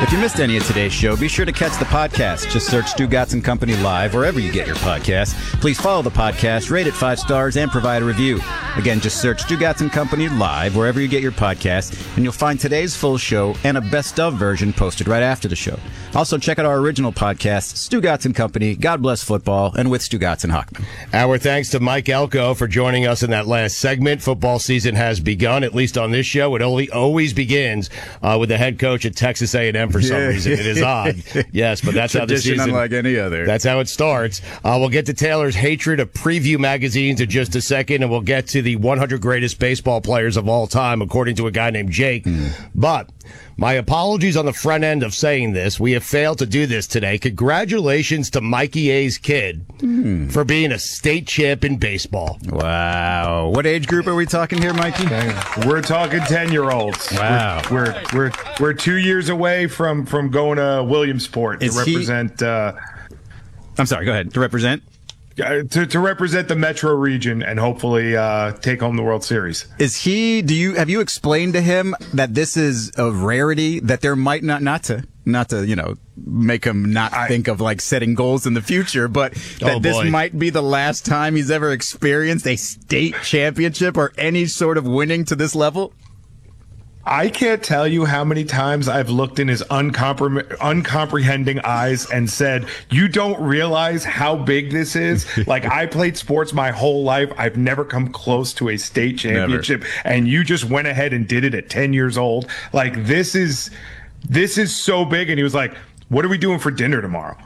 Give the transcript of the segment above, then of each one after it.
If you missed any of today's show, be sure to catch the podcast. Just search Stu Gatz & Company Live wherever you get your podcasts. Please follow the podcast, rate it 5 stars, and provide a review. Again, just search Stu Gatz & Company Live wherever you get your podcasts, and you'll find today's full show and a best of version posted right after the show. Also, check out our original podcast, Stu Gatz & Company, God Bless Football, and with Stu Gatz and Hockman. Our thanks to Mike Elko for joining us in that last segment. Football season has begun, at least on this show. It always begins with the head coach at Texas A&M for some reason. It is odd. Yes, but that's how the season, unlike any other. That's how it starts. We'll get to Taylor's hatred of preview magazines in just a second, and we'll get to the 100 greatest baseball players of all time, according to a guy named Jake. But my apologies on the front end of saying this. We have failed to do this today. Congratulations to Mikey A's kid for being a state champ in baseball. Wow. What age group are we talking here, Mikey? We're talking 10-year-olds. Wow. We're 2 years away from going to Williamsport to represent. I'm sorry. Go ahead. To represent. To represent the metro region and hopefully take home the World Series. Have you explained to him that this is a rarity, that there might not to make him not think of like setting goals in the future, but that this might be the last time he's ever experienced a state championship or any sort of winning to this level? I can't tell you how many times I've looked in his uncomprehending eyes and said, you don't realize how big this is? Like, I played sports my whole life. I've never come close to a state championship. Never. And you just went ahead and did it at 10 years old. Like, this is so big. And he was like, what are we doing for dinner tomorrow?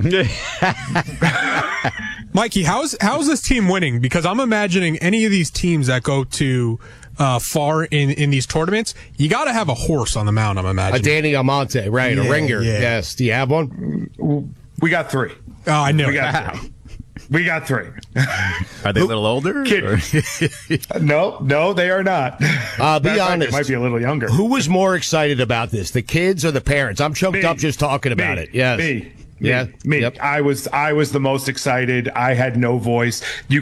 Mikey, how's this team winning? Because I'm imagining any of these teams that go to far in these tournaments, you got to have a horse on the mound, I'm imagining. A Danny Almonte, right? Yeah, a ringer. Yeah. Yes. Do you have one? We got 3. Oh, I knew. We got 3. Are they a little older? No, they are not. Be honest. They might be a little younger. Who was more excited about this, the kids or the parents? I'm choked up just talking about it. Yes. Me. Yep. I was the most excited. I had no voice.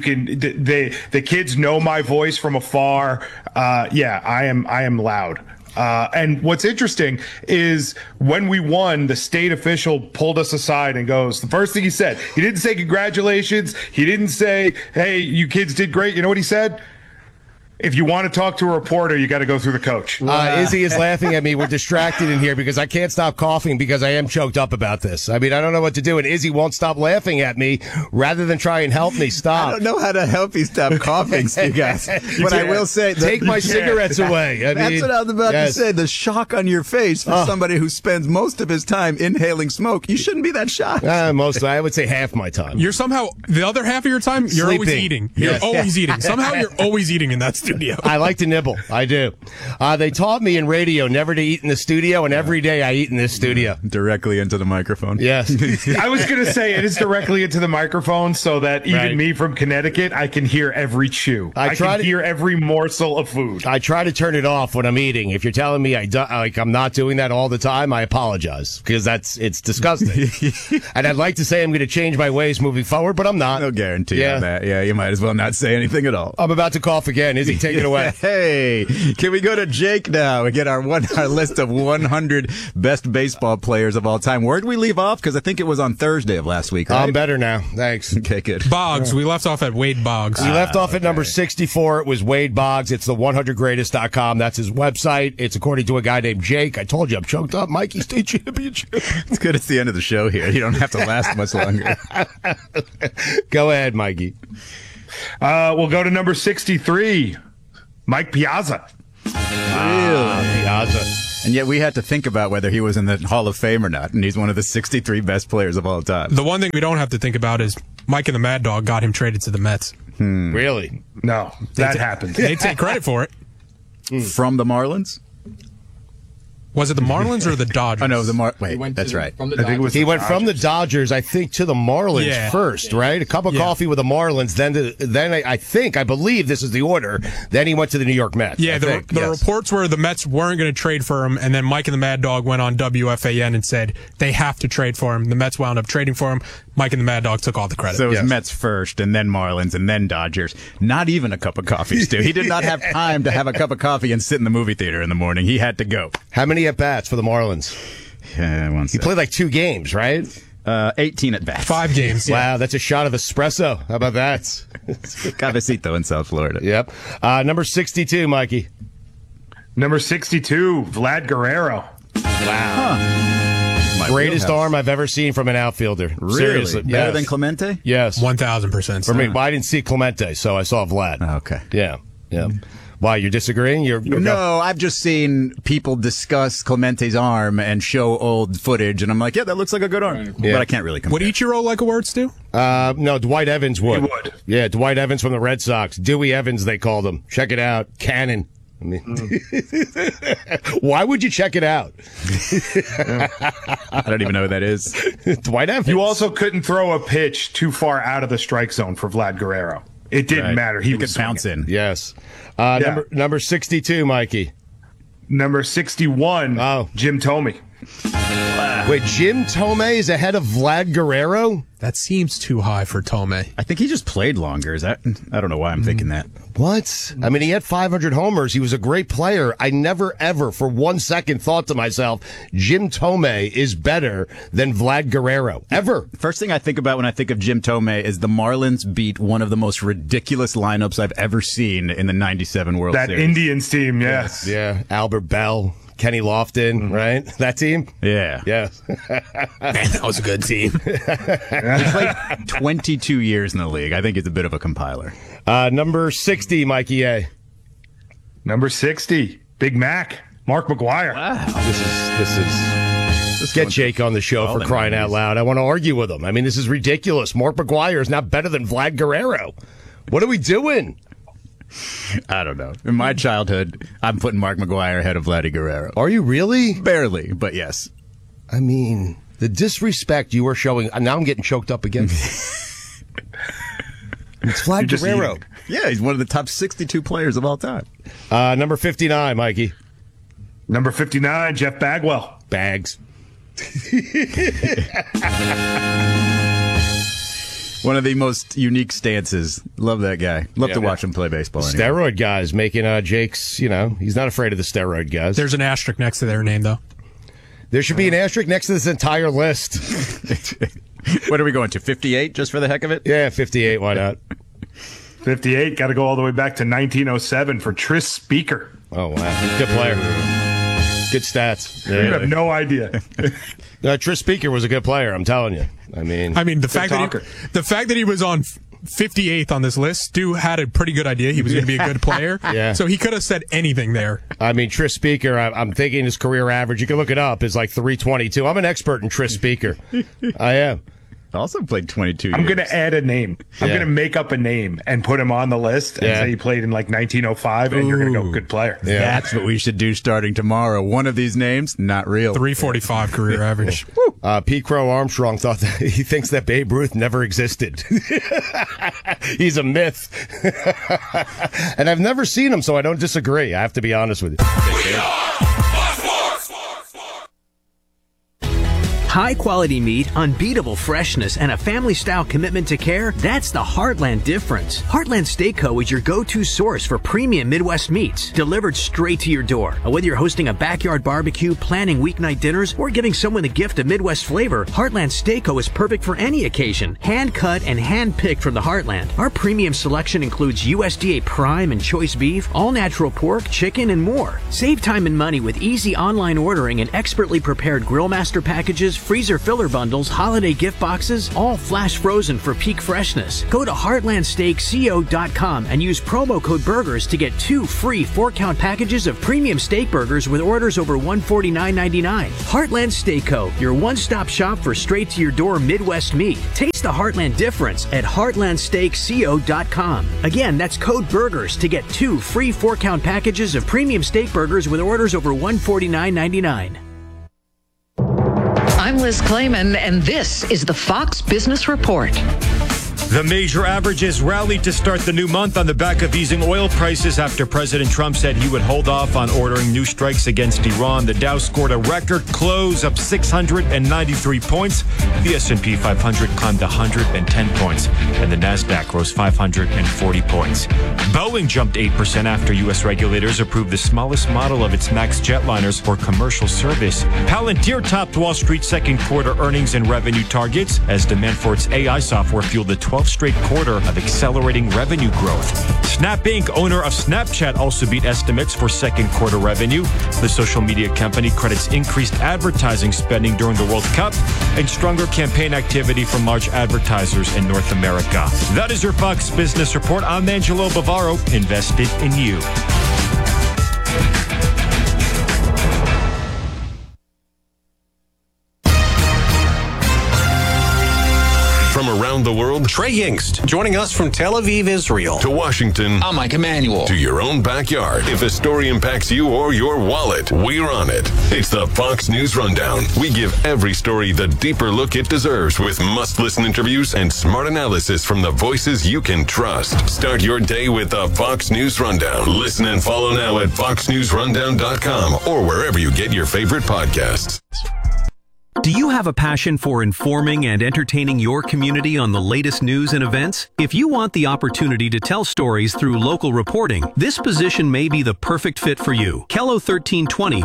The kids know my voice from afar. I am loud. And what's interesting is when we won, the state official pulled us aside and goes, the first thing he said, he didn't say congratulations. He didn't say, hey, you kids did great. You know what he said? If you want to talk to a reporter, you got to go through the coach. Izzy is laughing at me. We're distracted in here because I can't stop coughing because I am choked up about this. I mean, I don't know what to do, and Izzy won't stop laughing at me rather than try and help me stop. I don't know how to help you stop coughing, you guys. But I will say, take my cigarettes away. That's what I was about to say. The shock on your face for somebody who spends most of his time inhaling smoke. You shouldn't be that shocked. Mostly, I would say half my time. You're somehow the other half of your time. You're always eating. You're always eating. Somehow you're always eating in that studio. I like to nibble. I do. They taught me in radio never to eat in the studio, and every day I eat in this studio. Directly into the microphone. Yes. I was going to say it is directly into the microphone so that even me from Connecticut, I can hear every chew. I can hear every morsel of food. I try to turn it off when I'm eating. If you're telling me I'm not doing that all the time, I apologize because it's disgusting. And I'd like to say I'm going to change my ways moving forward, but I'm not. No guarantee on that. Yeah, you might as well not say anything at all. I'm about to cough again. Izzy, take it away. Hey, can we go to Jake now and get our list of 100 best baseball players of all time? Where did we leave off? Because I think it was on Thursday of last week, right? I'm better now. Thanks. Okay, good. Boggs. We left off at Wade Boggs. We left off at number 64. It was Wade Boggs. It's the 100greatest.com. That's his website. It's according to a guy named Jake. I told you I'm choked up. Mikey State Championship. It's good it's the end of the show here. You don't have to last much longer. Go ahead, Mikey. We'll go to number 63. Mike Piazza. Really? Piazza. And yet we had to think about whether he was in the Hall of Fame or not, and he's one of the 63 best players of all time. The one thing we don't have to think about is Mike and the Mad Dog got him traded to the Mets. Really? No, that happened. They take credit for it. From the Marlins? Was it the Marlins or the Dodgers? Oh, no, wait, that's right. He went from the Dodgers, I think, to the Marlins first, right? A cup of coffee with the Marlins, then I believe this is the order. Then he went to the New York Mets. Yeah, the reports were the Mets weren't going to trade for him, and then Mike and the Mad Dog went on WFAN and said they have to trade for him. The Mets wound up trading for him. Mike and the Mad Dog took all the credit. So it was Mets first, and then Marlins, and then Dodgers. Not even a cup of coffee, Stu. He did not have time to have a cup of coffee and sit in the movie theater in the morning. He had to go. How many at-bats for the Marlins? He played like 2 games, right? 18 at bats. 5 games. Yeah. Wow, that's a shot of espresso. How about that? Cafecito in South Florida. Yep. Number 62, Mikey. Number 62, Vlad Guerrero. Greatest arm I've ever seen from an outfielder. Really? Seriously. Better Yes. than Clemente? Yes. 1,000%. For me, but I didn't see Clemente, so I saw Vlad. Okay. Yeah. Why, you're disagreeing? No, I've just seen people discuss Clemente's arm and show old footage, and I'm like, yeah, that looks like a good arm. Yeah. But I can't really compare. Would Ichiro like a word, Stu? No, Dwight Evans would. He would. Yeah, Dwight Evans from the Red Sox. Dewey Evans, they called him. Check it out. Cannon. I mean, why would you check it out? I don't even know who that is. Dwight Evans. You also couldn't throw a pitch too far out of the strike zone for Vlad Guerrero. It didn't matter. He could pounce in. Yes. Yeah. Number 62, Mikey. Number 61, Jim Thome. Wait, Jim Thome is ahead of Vlad Guerrero? That seems too high for Thome. I think he just played longer. Is that? I don't know why I'm thinking that. What? I mean, he had 500 homers. He was a great player. I never, ever, for 1 second, thought to myself, Jim Thome is better than Vlad Guerrero. Ever. First thing I think about when I think of Jim Thome is the Marlins beat one of the most ridiculous lineups I've ever seen in the 97 World That Series. Indians team, yes. Yeah. Albert Bell, Kenny Lofton, right? That team? Yeah. Yeah. Man, that was a good team. He played 22 years in the league. I think he's a bit of a compiler. Number 60, Mikey A. Number 60, Big Mac, Mark McGwire. Wow. This is. Get Jake on the show for crying out loud. I want to argue with him. I mean, this is ridiculous. Mark McGwire is not better than Vlad Guerrero. What are we doing? I don't know. In my childhood, I'm putting Mark McGwire ahead of Vladdy Guerrero. Are you really? Barely, but yes. I mean, the disrespect you are showing. Now I'm getting choked up again. It's Vlad Guerrero. Yeah, he's one of the top 62 players of all time. Number 59, Mikey. Number 59, Jeff Bagwell. Bags. One of the most unique stances. Love that guy. Love to watch him play baseball. Steroid guys making Jake's, he's not afraid of the steroid guys. There's an asterisk next to their name, though. There should be an asterisk next to this entire list. What are we going to, 58 just for the heck of it? Yeah, 58, why not? 58, got to go all the way back to 1907 for Tris Speaker. Oh, wow. Good player. Good stats. You have no idea. Tris Speaker was a good player, I'm telling you. I mean, the fact that he was on 58th on this list, Stu had a pretty good idea he was going to be a good player. Yeah. So he could have said anything there. I mean, Tris Speaker, I'm thinking his career average, you can look it up, is like 322. I'm an expert in Tris Speaker. I am. Also played 22 I'm years. going to add a name. I'm going to make up a name and put him on the list and say he played in like 1905, and you're going to go good player. Yeah. That's what we should do starting tomorrow. One of these names, not real. 345 career average. Pete Crow Armstrong thought that he thinks that Babe Ruth never existed. He's a myth. And I've never seen him, so I don't disagree. I have to be honest with you. High-quality meat, unbeatable freshness, and a family-style commitment to care, that's the Heartland difference. Heartland Steak Co. is your go-to source for premium Midwest meats, delivered straight to your door. Whether you're hosting a backyard barbecue, planning weeknight dinners, or giving someone a gift of Midwest flavor, Heartland Steak Co. is perfect for any occasion. Hand-cut and hand-picked from the Heartland. Our premium selection includes USDA prime and choice beef, all-natural pork, chicken, and more. Save time and money with easy online ordering and expertly prepared Grill Master packages, freezer filler bundles, holiday gift boxes, all flash frozen for peak freshness. Go to heartlandsteakco.com and use promo code BURGERS to get 2 free 4-count packages of premium steak burgers with orders over $149.99. Heartland Steak Co., your one-stop shop for straight-to-your-door Midwest meat. Taste the Heartland difference at heartlandsteakco.com. Again, that's code BURGERS to get 2 free 4-count packages of premium steak burgers with orders over $149.99. I'm Liz Clayman, and this is the Fox Business Report. The major averages rallied to start the new month on the back of easing oil prices after President Trump said he would hold off on ordering new strikes against Iran. The Dow scored a record close up 693 points. The S&P 500 climbed 110 points, and the Nasdaq rose 540 points. Boeing jumped 8% after U.S. regulators approved the smallest model of its MAX jetliners for commercial service. Palantir topped Wall Street's second quarter earnings and revenue targets as demand for its AI software fueled the 12th straight quarter of accelerating revenue growth. Snap Inc., owner of Snapchat, also beat estimates for second quarter revenue. The social media company credits increased advertising spending during the World Cup and stronger campaign activity from large advertisers in North America. That is your Fox Business Report. I'm Angelo Bavaro, invested in you. From around the world, Trey Yingst, joining us from Tel Aviv, Israel. To Washington, I'm Mike Emanuel. To your own backyard. If a story impacts you or your wallet, we're on it. It's the Fox News Rundown. We give every story the deeper look it deserves with must-listen interviews and smart analysis from the voices you can trust. Start your day with the Fox News Rundown. Listen and follow now at foxnewsrundown.com or wherever you get your favorite podcasts. Do you have a passion for informing and entertaining your community on the latest news and events? If you want the opportunity to tell stories through local reporting, this position may be the perfect fit for you. KELO 1320,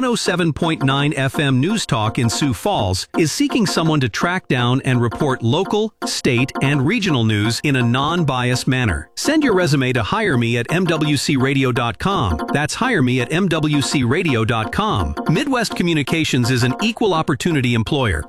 107.9 FM News Talk in Sioux Falls is seeking someone to track down and report local, state, and regional news in a non-biased manner. Send your resume to hireme@mwcradio.com. That's hireme@mwcradio.com. Midwest Communications is an equal opportunity employer.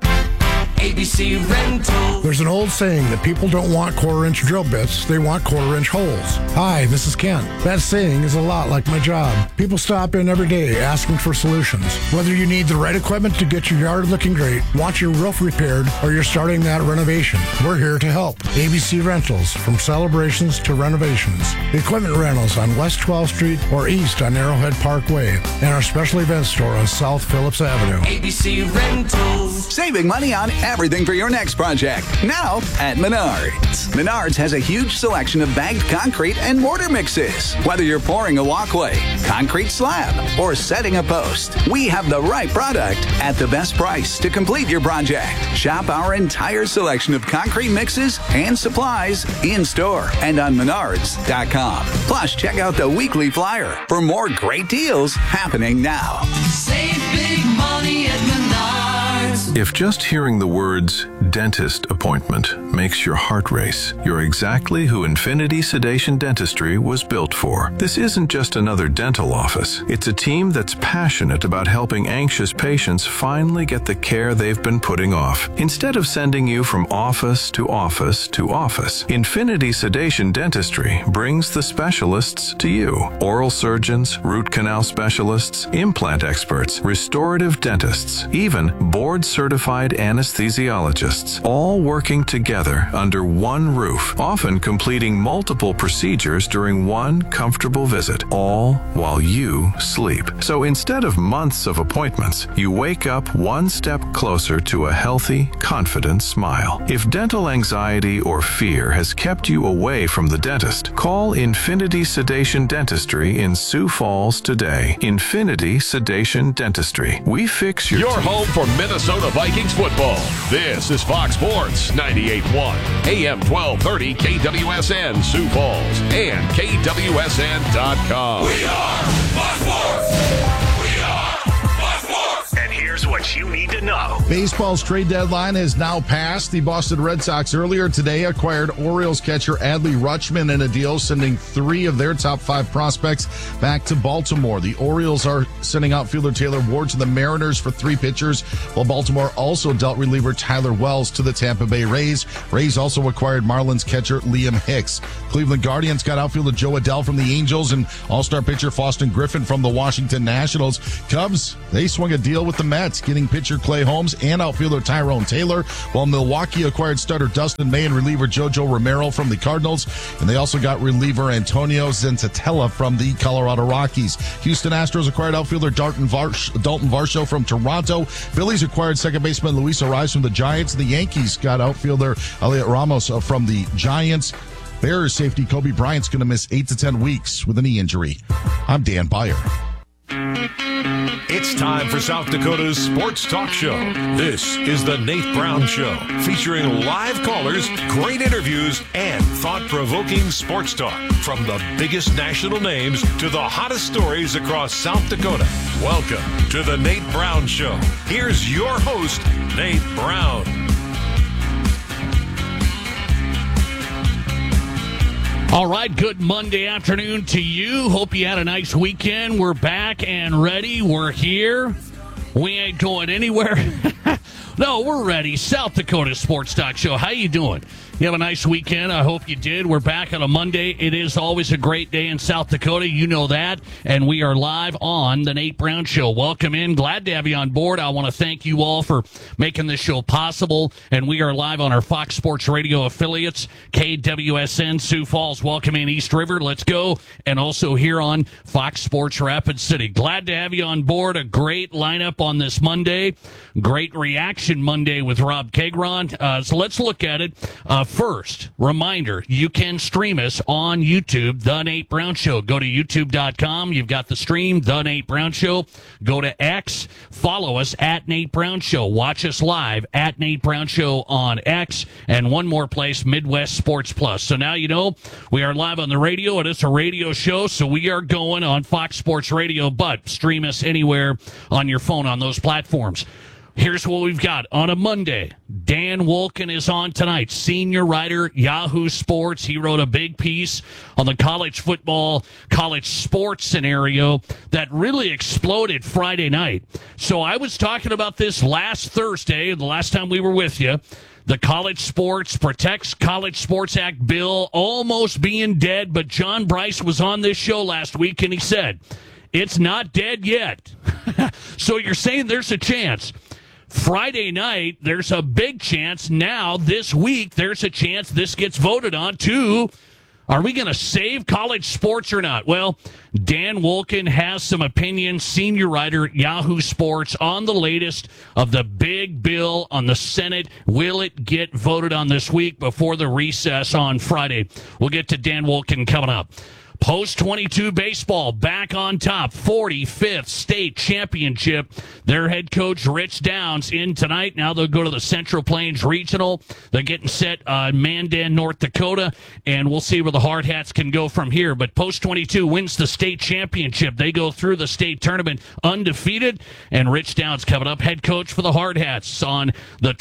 ABC Rental. There's an old saying that people don't want quarter-inch drill bits, they want quarter-inch holes. Hi, this is Kent. That saying is a lot like my job. People stop in every day asking for solutions. Whether you need the right equipment to get your yard looking great, want your roof repaired, or you're starting that renovation, we're here to help. ABC Rentals, from celebrations to renovations. Equipment rentals on West 12th Street or east on Arrowhead Parkway, and our special event store on South Phillips Avenue. ABC Rentals. Saving money on everything for your next project. Now at Menards. Menards has a huge selection of bagged concrete and mortar mixes. Whether you're pouring a walkway, concrete slab, or setting a post, we have the right product at the best price to complete your project. Shop our entire selection of concrete mixes and supplies in store and on Menards.com. Plus, check out the weekly flyer for more great deals happening now. Save big money at Menards. If just hearing the words dentist appointment makes your heart race, you're exactly who Infinity Sedation Dentistry was built for. This isn't just another dental office. It's a team that's passionate about helping anxious patients finally get the care they've been putting off. Instead of sending you from office to office to office, Infinity Sedation Dentistry brings the specialists to you. Oral surgeons, root canal specialists, implant experts, restorative dentists, even board-certified anesthesiologists, all working together under one roof, often completing multiple procedures during one comfortable visit, all while you sleep. So instead of months of appointments, you wake up one step closer to a healthy, confident smile. If dental anxiety or fear has kept you away from the dentist, call Infinity Sedation Dentistry in Sioux Falls today. Infinity Sedation Dentistry. We fix your teeth. Home for Minnesota Vikings football. This is Fox Sports 98.1, AM 1230 KWSN Sioux Falls and KWSN.com. We are Fox Sports! And here's what you need to know. Baseball's trade deadline has now passed. The Boston Red Sox earlier today acquired Orioles catcher Adley Rutschman in a deal, sending 3 of their top 5 prospects back to Baltimore. The Orioles are sending outfielder Taylor Ward to the Mariners for 3 pitchers, while Baltimore also dealt reliever Tyler Wells to the Tampa Bay Rays. Rays also acquired Marlins catcher Liam Hicks. Cleveland Guardians got outfielder Joe Adell from the Angels and all-star pitcher Faustin Griffin from the Washington Nationals. Cubs, they swung a deal with the Mets. Mets getting pitcher Clay Holmes and outfielder Tyrone Taylor, while Milwaukee acquired starter Dustin May and reliever JoJo Romero from the Cardinals, and they also got reliever Antonio Zentitella from the Colorado Rockies. Houston Astros acquired outfielder Dalton Varsho from Toronto. Phillies acquired second baseman Luis Arraez from the Giants. The Yankees got outfielder Elliot Ramos from the Giants. Bears safety Kobe Bryant's going to miss 8 to 10 weeks with a knee injury. I'm Dan Beyer. It's time for South Dakota's Sports Talk Show. This is the Nate Brown Show, featuring live callers, great interviews, and thought-provoking sports talk. From the biggest national names to the hottest stories across South Dakota. Welcome to the Nate Brown Show. Here's your host, Nate Brown. All right, good Monday afternoon to you. Hope you had a nice weekend. We're back and ready. We're here. We ain't going anywhere. No, we're ready. South Dakota Sports Talk Show. How you doing? You have a nice weekend. I hope you did. We're back on a Monday. It is always a great day in South Dakota. You know that. And we are live on the Nate Brown Show. Welcome in. Glad to have you on board. I want to thank you all for making this show possible. And we are live on our Fox Sports Radio affiliates, KWSN Sioux Falls. Welcome in East River. Let's go. And also here on Fox Sports Rapid City. Glad to have you on board. A great lineup on this Monday. Great reaction Monday with Rob Kagron. So let's look at it. First, reminder, you can stream us on YouTube, The Nate Brown Show. Go to youtube.com. You've got the stream, The Nate Brown Show. Go to X. Follow us at Nate Brown Show. Watch us live at Nate Brown Show on X. And one more place, Midwest Sports Plus. So now you know we are live on the radio. It is a radio show, so we are going on Fox Sports Radio, but stream us anywhere on your phone on those platforms. Here's what we've got on a Monday. Dan Wolken is on tonight, senior writer, Yahoo Sports. He wrote a big piece on the college football, college sports scenario that really exploded Friday night. So I was talking about this last Thursday, the last time we were with you. The College Sports Protects College Sports Act bill almost being dead, but John Bryce was on this show last week and he said, it's not dead yet. So you're saying there's a chance. Friday night, there's a big chance. Now, this week, there's a chance this gets voted on, too. Are we going to save college sports or not? Well, Dan Wolken has some opinions, senior writer, Yahoo Sports, on the latest of the big bill on the Senate. Will it get voted on this week before the recess on Friday? We'll get to Dan Wolken coming up. Post-22 baseball back on top, 45th state championship. Their head coach, Rich Downs, in tonight. Now they'll go to the Central Plains Regional. They're getting set Mandan, North Dakota, and we'll see where the Hard Hats can go from here. But Post-22 wins the state championship. They go through the state tournament undefeated, and Rich Downs coming up, head coach for the Hard Hats on the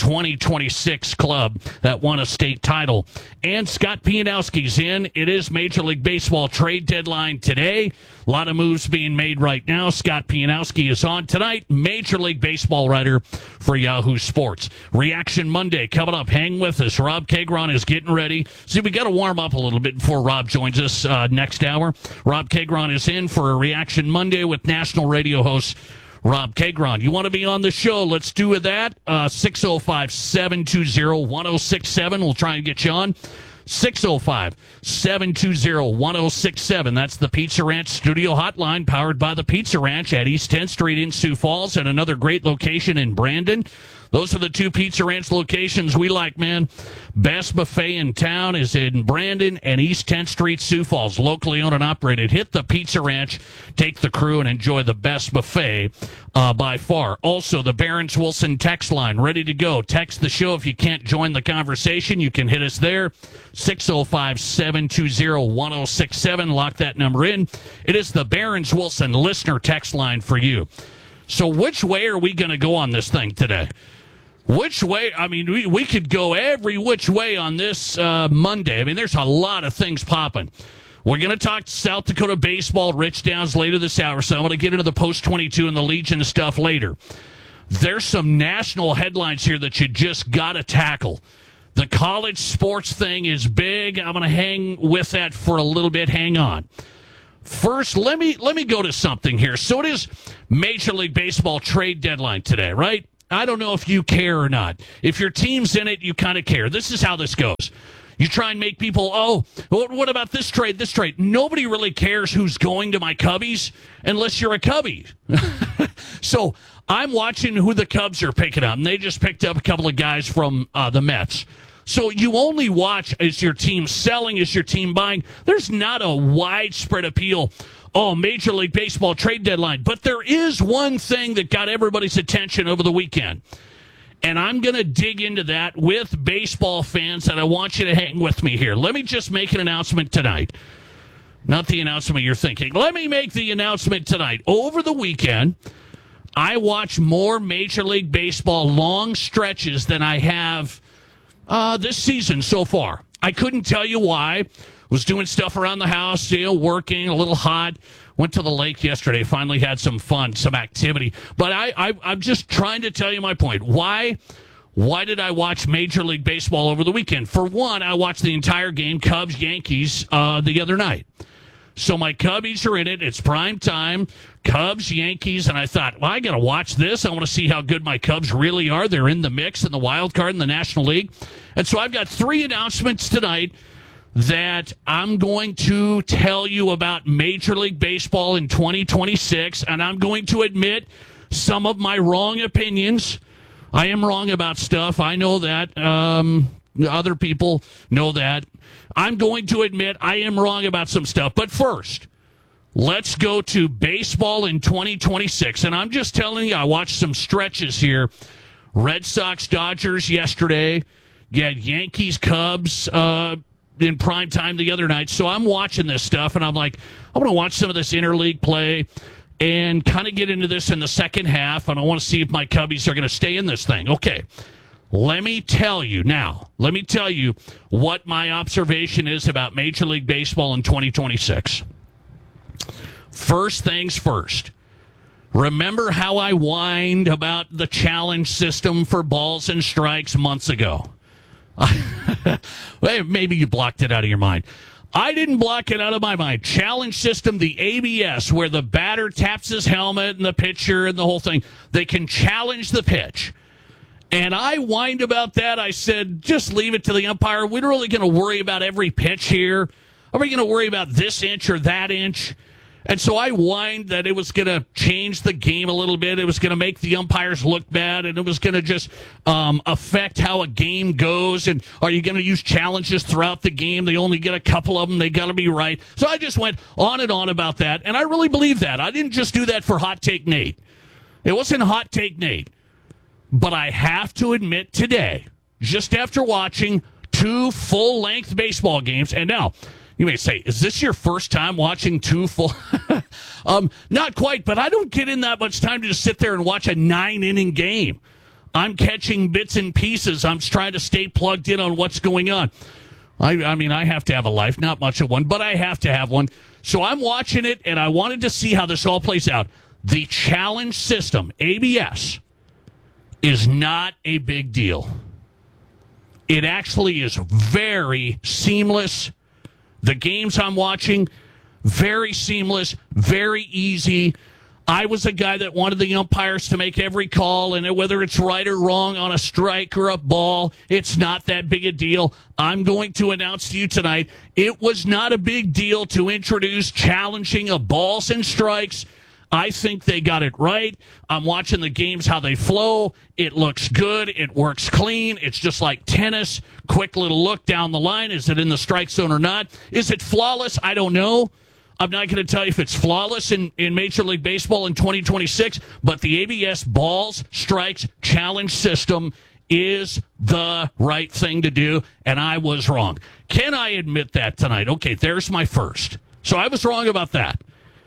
2026 club that won a state title. And Scott Pianowski's in. It is Major League Baseball trade deadline today. A lot of moves being made right now. Scott Pianowski is on tonight. Major League Baseball writer for Yahoo Sports. Reaction Monday coming up. Hang with us. Rob Kagron is getting ready. See, we got to warm up a little bit before Rob joins us next hour. Rob Kagron is in for a Reaction Monday with national radio host Rob Kagron. You want to be on the show? Let's do that. 605-720-1067. We'll try and get you on. 605-720-1067. That's the Pizza Ranch studio hotline, powered by the Pizza Ranch at East 10th Street in Sioux Falls, and another great location in Brandon. Those are the two Pizza Ranch locations we like, man. Best buffet in town is in Brandon and East 10th Street, Sioux Falls. Locally owned and operated. Hit the Pizza Ranch, take the crew, and enjoy the best buffet by far. Also, the Barron's Wilson text line, ready to go. Text the show if you can't join the conversation. You can hit us there, 605-720-1067. Lock that number in. It is the Barron's Wilson listener text line for you. So which way are we going to go on this thing today? Which way? I mean, we could go every which way on this Monday. I mean, there's a lot of things popping. We're going to talk South Dakota baseball, Rich Downs, later this hour, so I'm going to get into the Post-22 and the Legion stuff later. There's some national headlines here that you just got to tackle. The college sports thing is big. I'm going to hang with that for a little bit. Hang on. First, let me go to something here. So it is Major League Baseball trade deadline today, right? I don't know if you care or not. If your team's in it, you kind of care. This is how this goes. You try and make people, oh, what about this trade, this trade? Nobody really cares who's going to my Cubbies unless you're a Cubby. So I'm watching who the Cubs are picking up, and they just picked up a couple of guys from the Mets. So you only watch, is your team selling, is your team buying? There's not a widespread appeal, oh, Major League Baseball trade deadline. But there is one thing that got everybody's attention over the weekend. And I'm going to dig into that with baseball fans, and I want you to hang with me here. Let me just make an announcement tonight. Not the announcement you're thinking. Let me make the announcement tonight. Over the weekend, I watched more Major League Baseball long stretches than I have this season so far. I couldn't tell you why. Was doing stuff around the house, working, a little hot. Went to the lake yesterday, finally had some fun, some activity. But I'm just trying to tell you my point. Why did I watch Major League Baseball over the weekend? For one, I watched the entire game, Cubs-Yankees, the other night. So my Cubbies are in it. It's prime time, Cubs-Yankees, and I thought, well, I got to watch this. I want to see how good my Cubs really are. They're in the mix in the wild card in the National League. And so I've got 3 announcements tonight that I'm going to tell you about Major League Baseball in 2026, and I'm going to admit some of my wrong opinions. I am wrong about stuff. I know that. Other people know that. I'm going to admit I am wrong about some stuff. But first, let's go to baseball in 2026. And I'm just telling you, I watched some stretches here. Red Sox, Dodgers yesterday. You had Yankees, Cubs, in prime time the other night. So I'm watching this stuff, and I'm like, I want to watch some of this interleague play and kind of get into this in the second half, and I want to see if my Cubbies are going to stay in this thing. Okay, let me tell you what my observation is about Major League Baseball in 2026. First things first. Remember how I whined about the challenge system for balls and strikes months ago? Maybe you blocked it out of your mind. I didn't block it out of my mind. Challenge system, the ABS, where the batter taps his helmet and the pitcher and the whole thing. They can challenge the pitch. And I whined about that. I said, just leave it to the umpire. We're really going to worry about every pitch here. Are we going to worry about this inch or that inch? And so I whined that it was going to change the game a little bit. It was going to make the umpires look bad, and it was going to just affect how a game goes. And are you going to use challenges throughout the game? They only get a couple of them. They got to be right. So I just went on and on about that, and I really believe that. I didn't just do that for Hot Take Nate. It wasn't Hot Take Nate. But I have to admit today, just after watching 2 full-length baseball games, and now you may say, is this your first time watching 2 full? Not quite, but I don't get in that much time to just sit there and watch a 9-inning game. I'm catching bits and pieces. I'm trying to stay plugged in on what's going on. I mean, I have to have a life, not much of one, but I have to have one. So I'm watching it, and I wanted to see how this all plays out. The challenge system, ABS, is not a big deal. It actually is very seamless. The games I'm watching, very seamless, very easy. I was a guy that wanted the umpires to make every call, and whether it's right or wrong on a strike or a ball, it's not that big a deal. I'm going to announce to you tonight, it was not a big deal to introduce challenging of balls and strikes. I think they got it right. I'm watching the games, how they flow. It looks good. It works clean. It's just like tennis. Quick little look down the line. Is it in the strike zone or not? Is it flawless? I don't know. I'm not going to tell you if it's flawless in Major League Baseball in 2026, but the ABS balls, strikes, challenge system is the right thing to do, and I was wrong. Can I admit that tonight? Okay, there's my first. So I was wrong about that.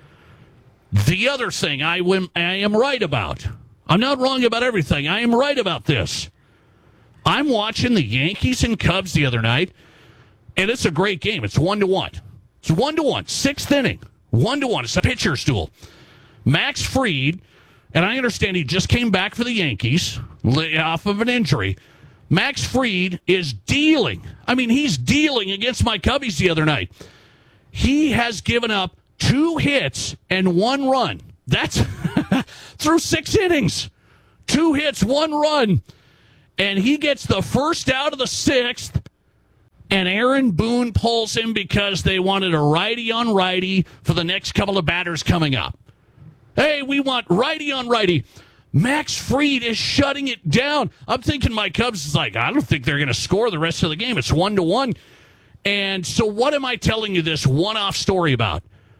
The other thing I am right about. I'm not wrong about everything. I am right about this. I'm watching the Yankees and Cubs the other night, and it's a great game. It's 1-1. It's 1-1. 6th inning. 1-1. It's a pitcher's duel. Max Fried, and I understand he just came back for the Yankees off of an injury. Max Fried is dealing. I mean, he's dealing against my Cubbies the other night. He has given up 2 hits and 1 run. That's through 6 innings. 2 hits, 1 run. And he gets the first out of the 6th. And Aaron Boone pulls him because they wanted a righty on righty for the next couple of batters coming up. Hey, we want righty on righty. Max Fried is shutting it down. I'm thinking my Cubs is like, I don't think they're going to score the rest of the game. It's 1-1. And so what am I telling you this one-off story about?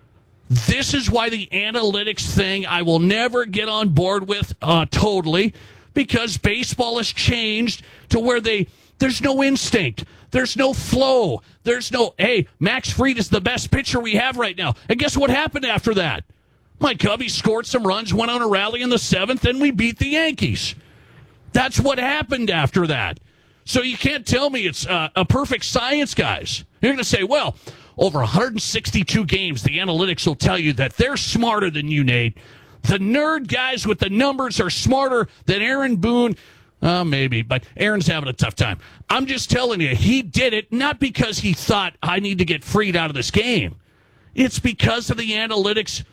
This is why the analytics thing I will never get on board with totally, because baseball has changed to where there's no instinct. There's no flow. There's no, hey, Max Fried is the best pitcher we have right now. And guess what happened after that? My Cubbies scored some runs, went on a rally in the 7th, and we beat the Yankees. That's what happened after that. So you can't tell me it's a perfect science, guys. You're going to say, well, over 162 games, the analytics will tell you that they're smarter than you, Nate. The nerd guys with the numbers are smarter than Aaron Boone. Maybe, but Aaron's having a tough time. I'm just telling you, he did it not because he thought, I need to get Fried out of this game. It's because of the analytics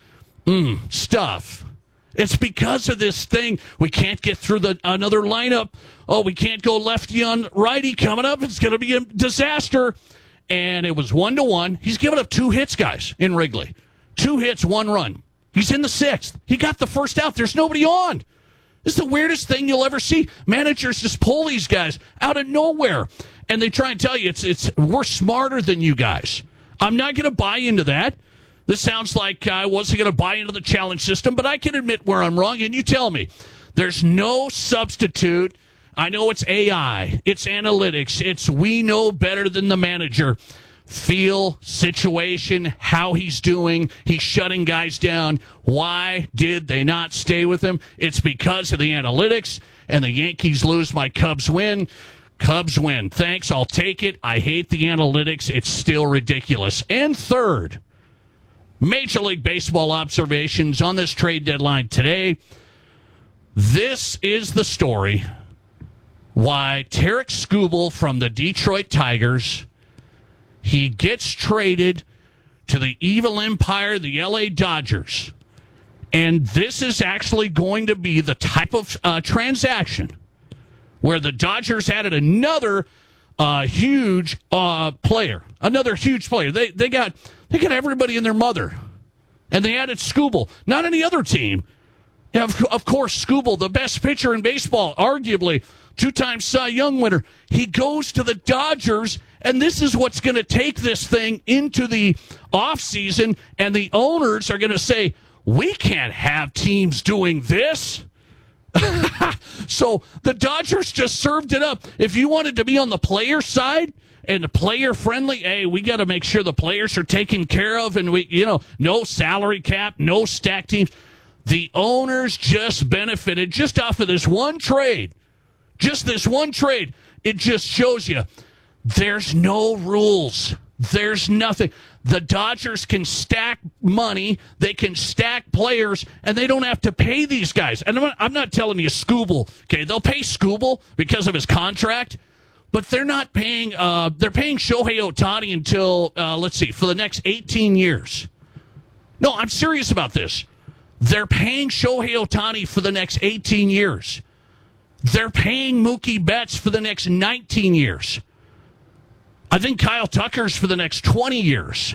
stuff. It's because of this thing. We can't get through another lineup. Oh, we can't go lefty on righty coming up. It's going to be a disaster. And it was 1-1. He's given up 2 hits, guys, in Wrigley. 2 hits, 1 run. He's in the 6th. He got the first out. There's nobody on. This is the weirdest thing you'll ever see. Managers just pull these guys out of nowhere, and they try and tell you we're smarter than you guys. I'm not going to buy into that. This sounds like I wasn't going to buy into the challenge system, but I can admit where I'm wrong, and you tell me. There's no substitute. I know it's AI. It's analytics. It's we know better than the manager. Feel, situation, how he's doing. He's shutting guys down. Why did they not stay with him? It's because of the analytics, and the Yankees lose, my Cubs win. Cubs win. Thanks, I'll take it. I hate the analytics. It's still ridiculous. And third, Major League Baseball observations on this trade deadline today. This is the story why Tarek Skubal from the Detroit Tigers, he gets traded to the evil empire, the LA Dodgers. And this is actually going to be the type of transaction where the Dodgers added another huge player. Another huge player. They got everybody and their mother. And they added Skubal. Not any other team. Of course, Skubal, the best pitcher in baseball, arguably 2-time Cy Young winner. He goes to the Dodgers, and this is what's going to take this thing into the offseason, and the owners are going to say, we can't have teams doing this. So the Dodgers just served it up. If you wanted to be on the player side and the player friendly, hey, we got to make sure the players are taken care of, and no salary cap, no stack teams. The owners just benefited just off of this one trade. Just this one trade. It just shows you there's no rules. There's nothing. The Dodgers can stack money. They can stack players, and they don't have to pay these guys. And I'm not telling you Skubal. Okay, they'll pay Skubal because of his contract, but they're not paying. They're paying Shohei Ohtani until for the next 18 years. No, I'm serious about this. They're paying Shohei Ohtani for the next 18 years. They're paying Mookie Betts for the next 19 years. I think Kyle Tucker's for the next 20 years.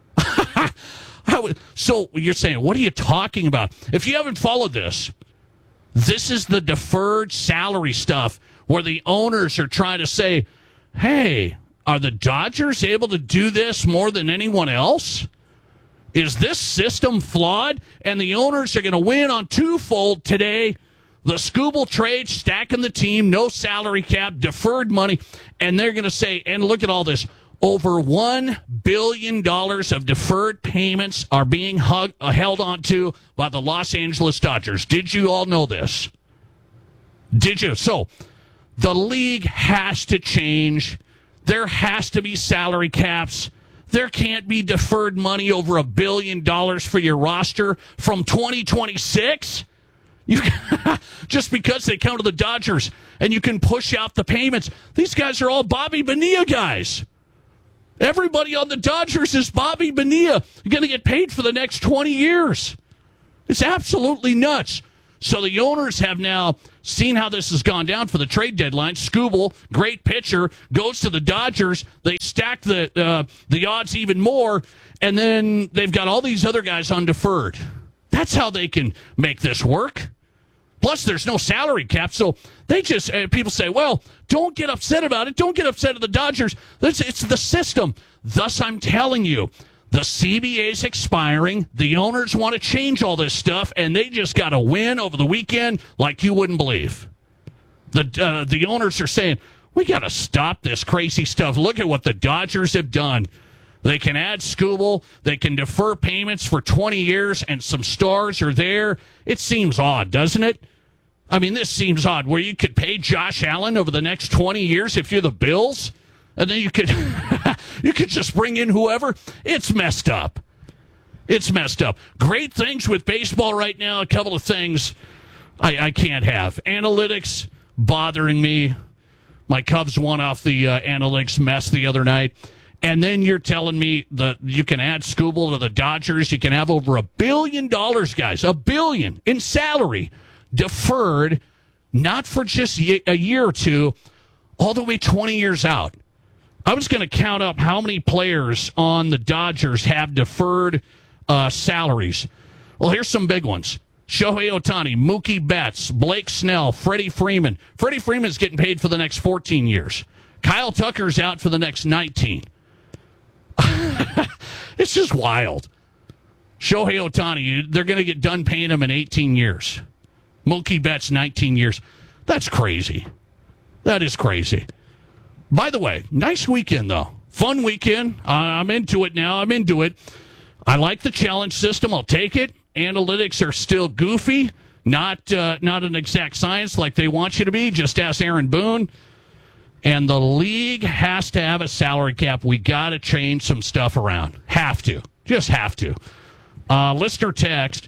So you're saying, what are you talking about? If you haven't followed this is the deferred salary stuff where the owners are trying to say, hey, are the Dodgers able to do this more than anyone else? Is this system flawed? And the owners are going to win on twofold today. The Skubal trade, stacking the team, no salary cap, deferred money. And they're going to say, and look at all this, over $1 billion of deferred payments are being held onto by the Los Angeles Dodgers. Did you all know this? Did you? So the league has to change. There has to be salary caps. There can't be deferred money over $1 billion for your roster from 2026. Just because they come to the Dodgers and you can push out the payments. These guys are all Bobby Bonilla guys. Everybody on the Dodgers is Bobby Bonilla, going to get paid for the next 20 years. It's absolutely nuts. So the owners have now seen how this has gone down for the trade deadline. Skubal, great pitcher, goes to the Dodgers. They stack the odds even more, and then they've got all these other guys on deferred. That's how they can make this work. Plus, there's no salary cap, so they just people say, well, don't get upset about it. Don't get upset at the Dodgers. It's the system. Thus, I'm telling you, the CBA's expiring. The owners want to change all this stuff, and they just got to win over the weekend like you wouldn't believe. The owners are saying, we got to stop this crazy stuff. Look at what the Dodgers have done. They can add Skubal. They can defer payments for 20 years, and some stars are there. It seems odd, doesn't it? I mean, this seems odd, where you could pay Josh Allen over the next 20 years if you're the Bills, and then you could you could just bring in whoever. It's messed up. It's messed up. Great things with baseball right now. A couple of things I can't have. Analytics bothering me. My Cubs won off the analytics mess the other night. And then you're telling me that you can add Skubal to the Dodgers. You can have over $1 billion, guys, $1 billion in salary deferred, not for just a year or two, all the way 20 years out. I was going to count up how many players on the Dodgers have deferred salaries. Well, here's some big ones. Shohei Ohtani, Mookie Betts, Blake Snell, Freddie Freeman. Freddie Freeman's getting paid for the next 14 years. Kyle Tucker's out for the next 19. It's just wild. Shohei Ohtani, they're going to get done paying him in 18 years. Mookie Betts, 19 years. That's crazy. That is crazy. By the way, nice weekend, though. Fun weekend. I'm into it now. I'm into it. I like the challenge system. I'll take it. Analytics are still goofy. Not an exact science like they want you to be. Just ask Aaron Boone. And the league has to have a salary cap. We got to change some stuff around. Have to. Just have to. Listener text.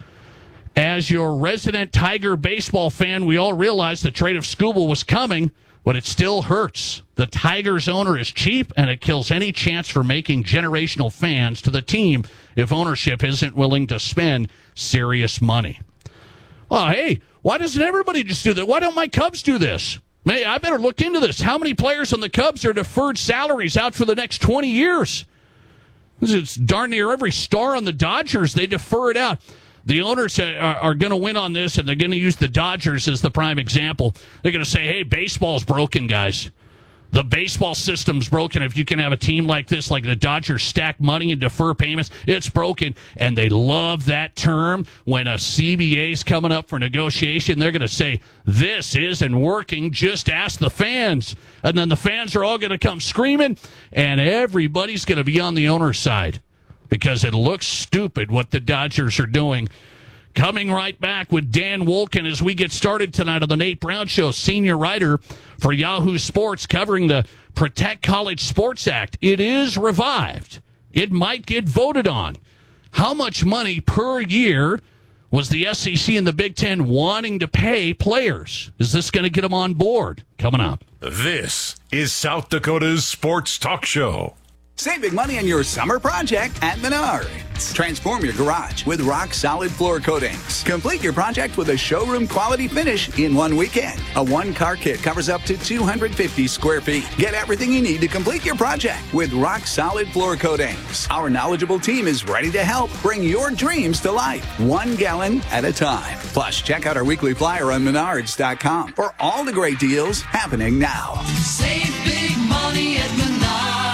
As your resident Tiger baseball fan, we all realized the trade of Skubal was coming, but it still hurts. The Tigers owner is cheap, and it kills any chance for making generational fans to the team if ownership isn't willing to spend serious money. Well, hey, why doesn't everybody just do that? Why don't my Cubs do this? Hey, I better look into this. How many players on the Cubs are deferred salaries out for the next 20 years? It's darn near every star on the Dodgers. They defer it out. The owners are going to win on this, and they're going to use the Dodgers as the prime example. They're going to say, hey, baseball's broken, guys. The baseball system's broken. If you can have a team like this, like the Dodgers, stack money and defer payments, it's broken. And they love that term. When a CBA's coming up for negotiation, they're going to say, this isn't working. Just ask the fans. And then the fans are all going to come screaming, and everybody's going to be on the owner's side because it looks stupid what the Dodgers are doing. Coming right back with Dan Wolken as we get started tonight on the Nate Brown Show, senior writer for Yahoo Sports, covering the Protect College Sports Act. It is revived. It might get voted on. How much money per year was the SEC and the Big Ten wanting to pay players? Is this going to get them on board? Coming up. This is South Dakota's Sports Talk Show. Save big money on your summer project at Menards. Transform your garage with rock-solid floor coatings. Complete your project with a showroom-quality finish in one weekend. A one-car kit covers up to 250 square feet. Get everything you need to complete your project with rock-solid floor coatings. Our knowledgeable team is ready to help bring your dreams to life, 1 gallon at a time. Plus, check out our weekly flyer on Menards.com for all the great deals happening now. Save big money at Menards.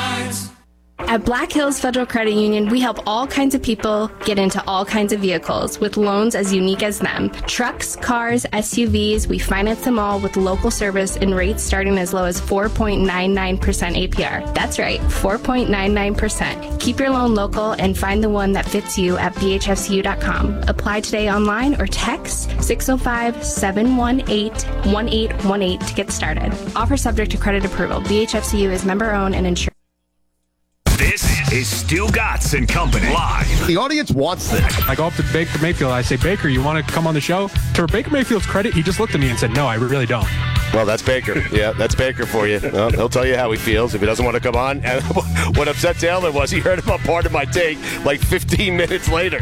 At Black Hills Federal Credit Union, we help all kinds of people get into all kinds of vehicles with loans as unique as them. Trucks, cars, SUVs, we finance them all with local service and rates starting as low as 4.99% APR. That's right, 4.99%. Keep your loan local and find the one that fits you at bhfcu.com. Apply today online or text 605-718-1818 to get started. Offer subject to credit approval. BHFCU is member-owned and insured. This is Stu Gatz and Company live. The audience wants this. I go up to Baker Mayfield. I say, Baker, you want to come on the show? To Baker Mayfield's credit, he just looked at me and said, no, I really don't. Well, that's Baker. Yeah, that's Baker for you. Well, he'll tell you how he feels if he doesn't want to come on. And what upset Taylor was he heard about part of my take like 15 minutes later.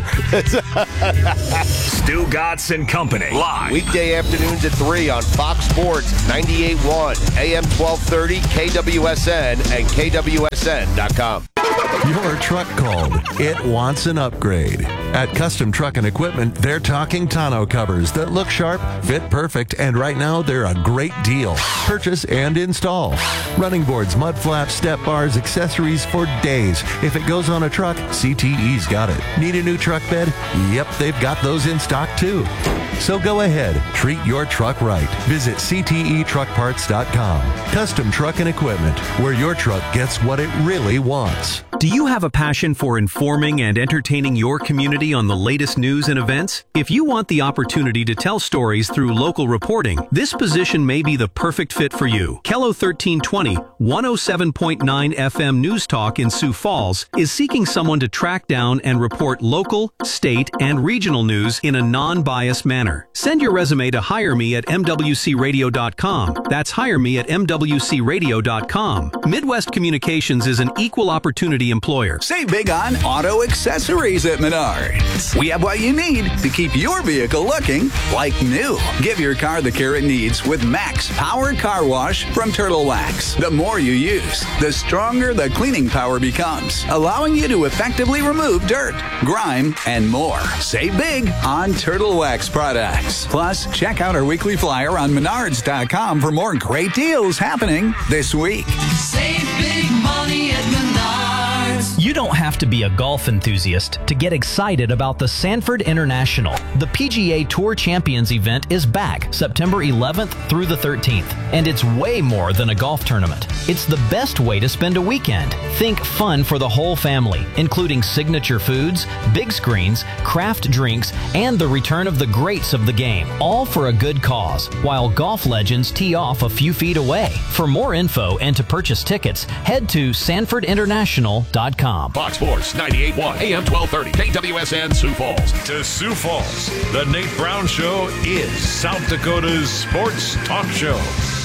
Stu Gatz and Company. Live. Weekday afternoons at 3 on Fox Sports 98.1, AM 1230, KWSN, and KWSN.com. Your truck called. It wants an upgrade. At Custom Truck and Equipment, they're talking tonneau covers that look sharp, fit perfect, and right now they're a great deal. Purchase and install. Running boards, mud flaps, step bars, accessories for days. If it goes on a truck, CTE's got it. Need a new truck bed? Yep, they've got those in stock too. So go ahead, treat your truck right. Visit CTETruckParts.com. Custom Truck and Equipment, where your truck gets what it really wants. Do you have a passion for informing and entertaining your community on the latest news and events? If you want the opportunity to tell stories through local reporting, this position may be the perfect fit for you. KELO 1320, 107.9 FM News Talk in Sioux Falls is seeking someone to track down and report local, state, and regional news in a non-biased manner. Send your resume to hireme@mwcradio.com. That's hireme@mwcradio.com. Midwest Communications is an equal opportunity employer. Save big on auto accessories at Menards. We have what you need to keep your vehicle looking like new. Give your car the care it needs with Max Power Car Wash from Turtle Wax. The more you use, the stronger the cleaning power becomes, allowing you to effectively remove dirt, grime, and more. Save big on Turtle Wax products. Plus, check out our weekly flyer on Menards.com for more great deals happening this week. Save big money at Menards. You don't have to be a golf enthusiast to get excited about the Sanford International. The PGA Tour Champions event is back September 11th through the 13th, and it's way more than a golf tournament. It's the best way to spend a weekend. Think fun for the whole family, including signature foods, big screens, craft drinks, and the return of the greats of the game, all for a good cause, while golf legends tee off a few feet away. For more info and to purchase tickets, head to SanfordInternational.com. Fox Sports 98.1 AM 1230 KWSN Sioux Falls. To Sioux Falls, the Nate Brown Show is South Dakota's sports talk show.